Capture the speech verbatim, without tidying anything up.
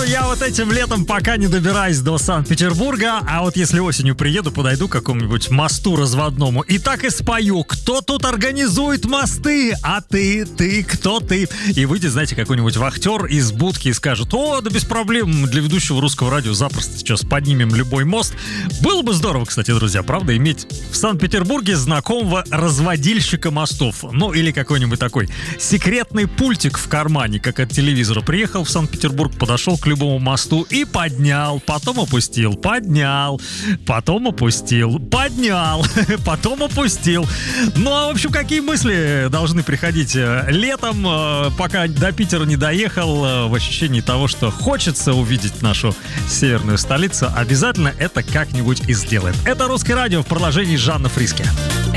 я вот этим летом пока не добираюсь до Санкт-Петербурга, а вот если осенью приеду, подойду к какому-нибудь мосту разводному и так и спою: кто тут организует мосты? А ты, ты, кто ты? И выйдет, знаете, какой-нибудь вахтер из будки и скажет: о, да без проблем, для ведущего русского радио запросто сейчас поднимем любой мост. Было бы здорово, кстати, друзья, правда, иметь в Санкт-Петербурге знакомого разводильщика мостов. Ну, или какой-нибудь такой секретный пультик в кармане, как от телевизора. Приехал в Санкт-Петербург, подошел к любому мосту и поднял, потом опустил, поднял, потом опустил, поднял, потом опустил. Ну, а в общем, какие мысли должны приходить летом, пока до Питера не доехал, в ощущении того, что хочется увидеть нашу северную столицу, обязательно это как-нибудь и сделаем. Это «Русское радио» в продолжении Жанна Фриске.